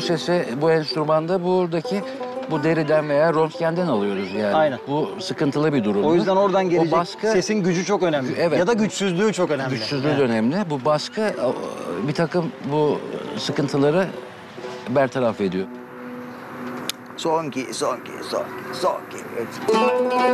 sesi, bu enstrümanda buradaki bu deriden veya röntgenden alıyoruz yani. Aynen. Bu sıkıntılı bir durum. O yüzden oradan gelecek O baskı, sesin gücü çok önemli. Evet. Ya da güçsüzlüğü çok önemli. güçsüzlüğü Evet. önemli. Bu baskı bir takım bu sıkıntıları bertaraf ediyor. Son ki, son ki, son ki, son ki.